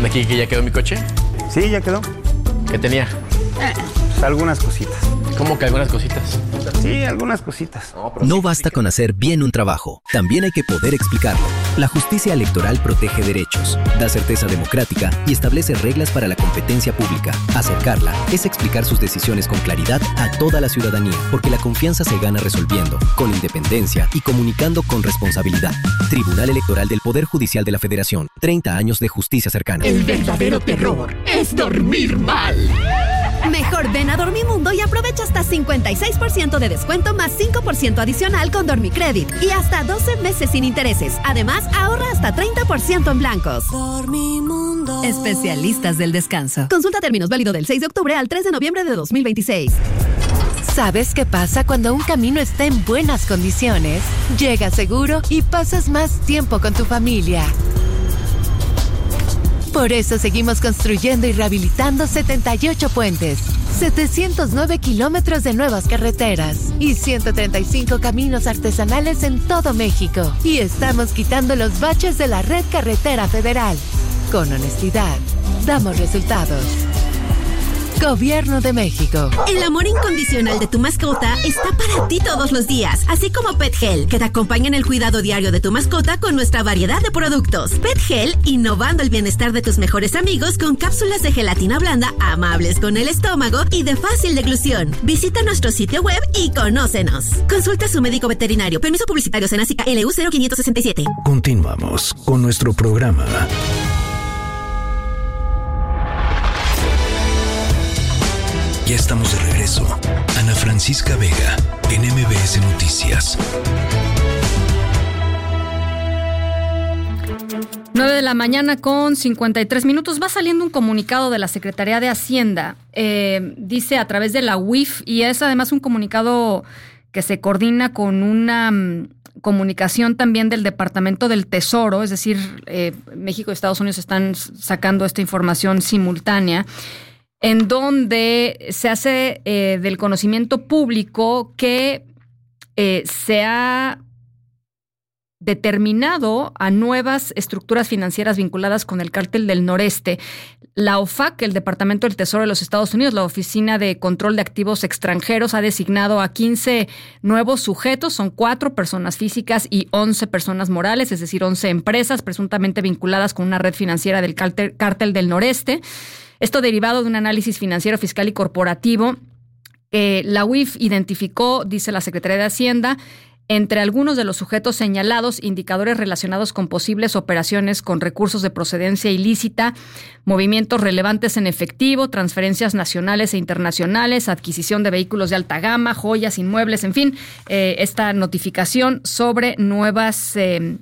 ¿Anda aquí que ya quedó mi coche? Sí, ya quedó. ¿Qué tenía? Algunas cositas. ¿Cómo que algunas cositas? Sí, algunas cositas. No basta con hacer bien un trabajo, también hay que poder explicarlo. La justicia electoral protege derechos, da certeza democrática y establece reglas para la competencia pública. Acercarla es explicar sus decisiones con claridad a toda la ciudadanía, porque la confianza se gana resolviendo, con independencia y comunicando con responsabilidad. Tribunal Electoral del Poder Judicial de la Federación. 30 años de justicia cercana. El verdadero terror es dormir mal. Mejor ven a Dormimundo y aprovecha hasta 56% de descuento más 5% adicional con Dormicredit y hasta 12 meses sin intereses. Además, ahorra hasta 30% en blancos. Dormimundo. Especialistas del descanso. Consulta términos, válido del 6 de octubre al 3 de noviembre de 2026. ¿Sabes qué pasa cuando un camino está en buenas condiciones? Llegas seguro y pasas más tiempo con tu familia. Por eso seguimos construyendo y rehabilitando 78 puentes, 709 kilómetros de nuevas carreteras y 135 caminos artesanales en todo México. Y estamos quitando los baches de la red carretera federal. Con honestidad, damos resultados. Gobierno de México. El amor incondicional de tu mascota está para ti todos los días, así como PetGel, que te acompaña en el cuidado diario de tu mascota con nuestra variedad de productos. PetGel, innovando el bienestar de tus mejores amigos con cápsulas de gelatina blanda, amables con el estómago y de fácil deglución. Visita nuestro sitio web y conócenos. Consulta a su médico veterinario. Permiso publicitario Senásica LU 0567. Continuamos con nuestro programa. Ya estamos de regreso. Ana Francisca Vega, en MBS Noticias. 9 de la mañana con 53 minutos. Va saliendo un comunicado de la Secretaría de Hacienda. Dice a través de la UIF, y es además un comunicado que se coordina con una comunicación también del Departamento del Tesoro, es decir, México y Estados Unidos están sacando esta información simultánea, en donde se hace del conocimiento público que se ha determinado a nuevas estructuras financieras vinculadas con el Cártel del Noreste. La OFAC, el Departamento del Tesoro de los Estados Unidos, la Oficina de Control de Activos Extranjeros, ha designado a 15 nuevos sujetos, son 4 personas físicas y 11 personas morales, es decir, 11 empresas presuntamente vinculadas con una red financiera del Cártel del Noreste. Esto derivado de un análisis financiero, fiscal y corporativo. La UIF identificó, dice la Secretaría de Hacienda, entre algunos de los sujetos señalados, indicadores relacionados con posibles operaciones con recursos de procedencia ilícita, movimientos relevantes en efectivo, transferencias nacionales e internacionales, adquisición de vehículos de alta gama, joyas, inmuebles, en fin, esta notificación sobre nuevos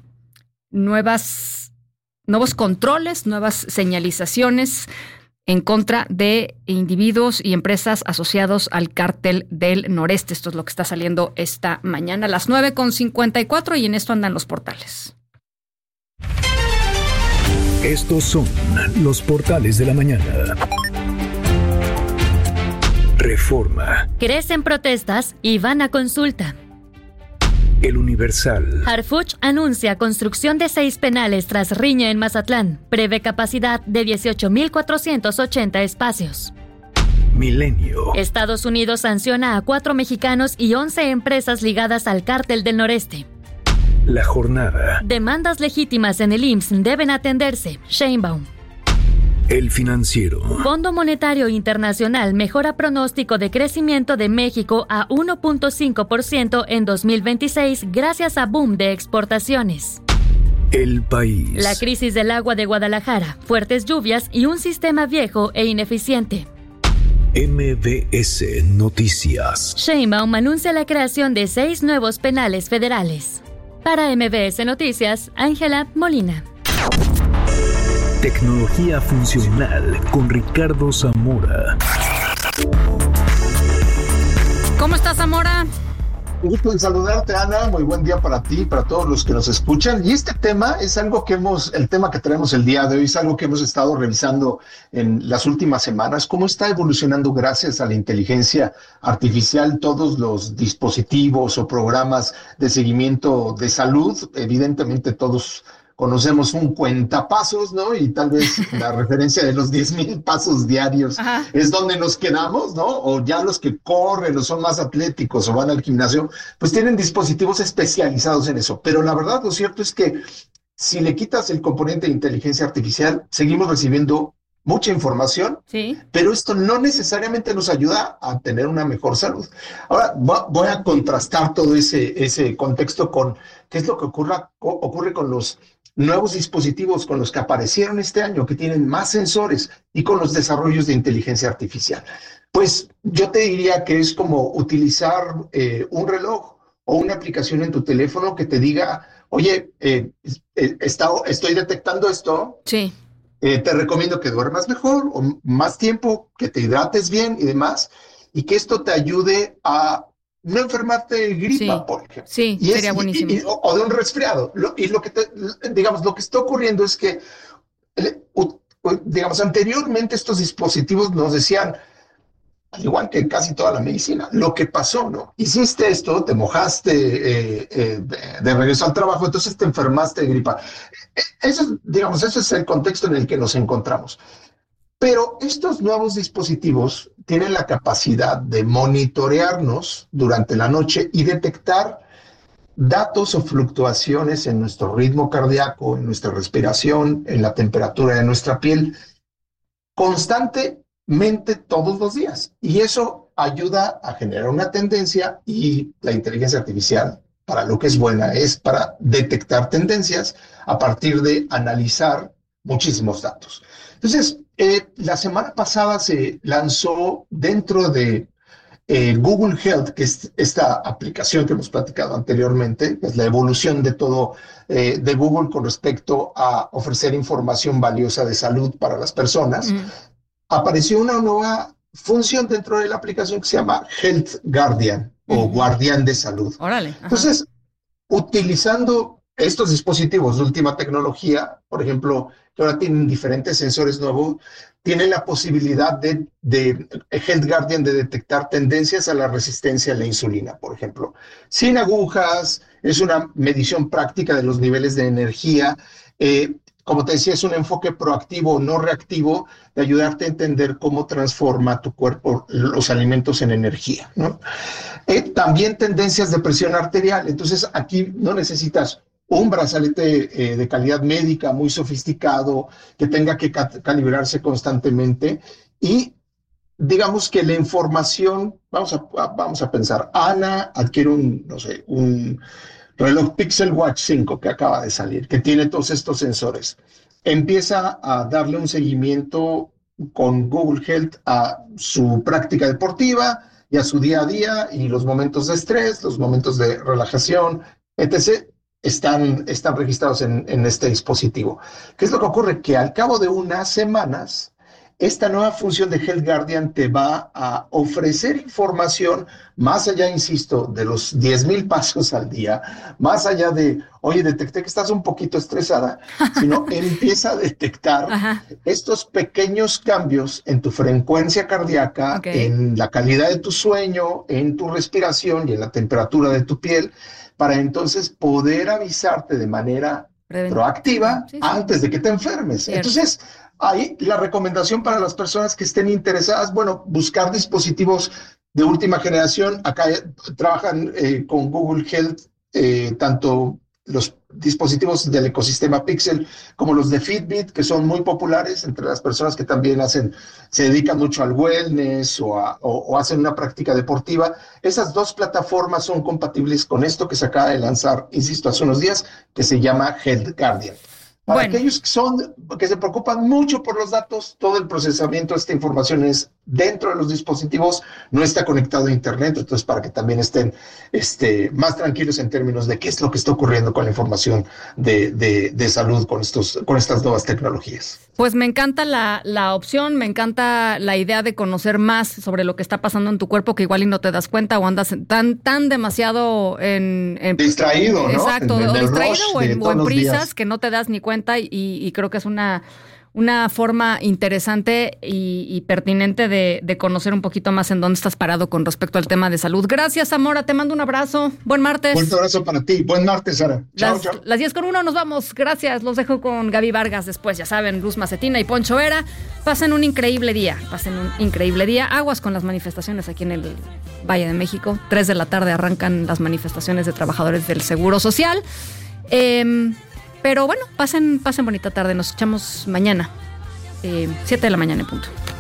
controles, nuevas señalizaciones en contra de individuos y empresas asociados al Cártel del Noreste. Esto es lo que está saliendo esta mañana a las 9:54 y en esto andan los portales. Estos son los portales de la mañana. Reforma. Crecen protestas y van a consulta. El Universal. Harfuch anuncia construcción de 6 penales tras riña en Mazatlán. Prevé capacidad de 18,480 espacios. Milenio. Estados Unidos sanciona a 4 mexicanos y 11 empresas ligadas al Cártel del Noreste. La Jornada. Demandas legítimas en el IMSS deben atenderse. Sheinbaum. El Financiero. Fondo Monetario Internacional mejora pronóstico de crecimiento de México a 1.5% en 2026 gracias a boom de exportaciones. El País. La crisis del agua de Guadalajara, fuertes lluvias y un sistema viejo e ineficiente. MBS Noticias. Sheinbaum anuncia la creación de 6 nuevos penales federales. Para MBS Noticias, Ángela Molina. Tecnología funcional con Ricardo Zamora. ¿Cómo estás, Zamora? Un gusto en saludarte, Ana. Muy buen día para ti y para todos los que nos escuchan. Y este tema es algo que el tema que tenemos el día de hoy es algo que hemos estado revisando en las últimas semanas. Cómo está evolucionando gracias a la inteligencia artificial todos los dispositivos o programas de seguimiento de salud. Evidentemente todos conocemos un cuentapasos, ¿no? Y tal vez la referencia de los 10,000 pasos diarios es donde nos quedamos, ¿no? O ya los que corren o son más atléticos o van al gimnasio, pues tienen dispositivos especializados en eso. Pero la verdad, lo cierto es que si le quitas el componente de inteligencia artificial, seguimos recibiendo mucha información, pero esto no necesariamente nos ayuda a tener una mejor salud. Ahora voy a contrastar todo ese contexto con qué es lo que ocurre con los nuevos dispositivos con los que aparecieron este año, que tienen más sensores, y con los desarrollos de inteligencia artificial. Pues yo te diría que es como utilizar un reloj o una aplicación en tu teléfono que te diga, oye, estoy detectando esto. Sí. Te recomiendo que duermas mejor o más tiempo, que te hidrates bien y demás, y que esto te ayude a no enfermarte de gripa, por ejemplo. Sí, sería buenísimo. O de un resfriado. Lo que está ocurriendo es que, digamos, anteriormente estos dispositivos nos decían, al igual que casi toda la medicina, lo que pasó, ¿no? Hiciste esto, te mojaste de regreso al trabajo, entonces te enfermaste de gripa. Eso es el contexto en el que nos encontramos. Pero estos nuevos dispositivos tienen la capacidad de monitorearnos durante la noche y detectar datos o fluctuaciones en nuestro ritmo cardíaco, en nuestra respiración, en la temperatura de nuestra piel, constantemente todos los días. Y eso ayuda a generar una tendencia, y la inteligencia artificial, para lo que es buena, es para detectar tendencias a partir de analizar muchísimos datos. Entonces, la semana pasada se lanzó dentro de Google Health, que es esta aplicación que hemos platicado anteriormente, es la evolución de todo de Google con respecto a ofrecer información valiosa de salud para las personas. Apareció una nueva función dentro de la aplicación que se llama Health Guardian o Guardián de Salud. Órale. Entonces, utilizando estos dispositivos de última tecnología, por ejemplo, que ahora tienen diferentes sensores nuevos, tienen la posibilidad de Health Guardian de detectar tendencias a la resistencia a la insulina, por ejemplo. Sin agujas, es una medición práctica de los niveles de energía. Como te decía, es un enfoque proactivo, no reactivo, de ayudarte a entender cómo transforma tu cuerpo los alimentos en energía, ¿no? También tendencias de presión arterial. Entonces, aquí no necesitas un brazalete de calidad médica muy sofisticado que tenga que calibrarse constantemente. Y digamos que la información, vamos a pensar, Ana adquiere un reloj Pixel Watch 5 que acaba de salir, que tiene todos estos sensores. Empieza a darle un seguimiento con Google Health a su práctica deportiva y a su día a día, y los momentos de estrés, los momentos de relajación, etc., están registrados en este dispositivo. ¿Qué es lo que ocurre? Que al cabo de unas semanas, esta nueva función de Health Guardian te va a ofrecer información más allá, insisto, de los 10,000 pasos al día, más allá de, oye, detecté que estás un poquito estresada, sino empieza a detectar estos pequeños cambios en tu frecuencia cardíaca, en la calidad de tu sueño, en tu respiración y en la temperatura de tu piel, para entonces poder avisarte de manera proactiva antes de que te enfermes. Cierto. Entonces, ahí la recomendación para las personas que estén interesadas, bueno, buscar dispositivos de última generación. Acá trabajan con Google Health, tanto los dispositivos del ecosistema Pixel como los de Fitbit, que son muy populares entre las personas que también se dedican mucho al wellness o hacen una práctica deportiva. Esas dos plataformas son compatibles con esto que se acaba de lanzar, insisto, hace unos días, que se llama Health Guardian. Para aquellos que se preocupan mucho por los datos, todo el procesamiento de esta información es dentro de los dispositivos, no está conectado a Internet, entonces para que también estén más tranquilos en términos de qué es lo que está ocurriendo con la información de salud con estas nuevas tecnologías. Pues me encanta la opción, me encanta la idea de conocer más sobre lo que está pasando en tu cuerpo, que igual y no te das cuenta o andas tan demasiado en distraído, ¿no? Exacto, o distraído o en prisas que no te das ni cuenta, y creo que es una una forma interesante y pertinente de conocer un poquito más en dónde estás parado con respecto al tema de salud. Gracias, Zamora, te mando un abrazo. Buen martes. Buen abrazo para ti. Buen martes, Sara. Chao, chao. Las 10:01 nos vamos. Gracias. Los dejo con Gaby Vargas después. Ya saben, Luz Macetina y Poncho Vera. Pasen un increíble día. Aguas con las manifestaciones aquí en el Valle de México. 3 de la tarde arrancan las manifestaciones de trabajadores del Seguro Social. Pero bueno, pasen bonita tarde. Nos escuchamos mañana, 7 de la mañana en punto.